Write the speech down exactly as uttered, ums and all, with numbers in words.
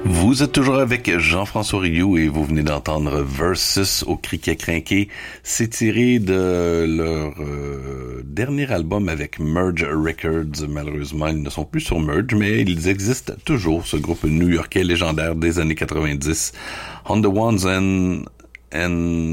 Vous êtes toujours avec Jean-François Rioux et vous venez d'entendre Versus au Criquet Crinqué. C'est tiré de leur euh, dernier album avec Merge Records. Malheureusement, ils ne sont plus sur Merge, mais ils existent toujours, ce groupe new-yorkais légendaire des années quatre-vingt-dix. On the Ones and, and